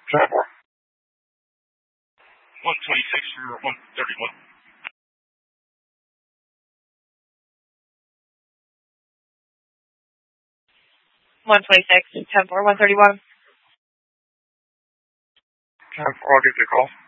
10-4. 126 for 131. 126, 10-4, 131. 10-4, I'll give you a call.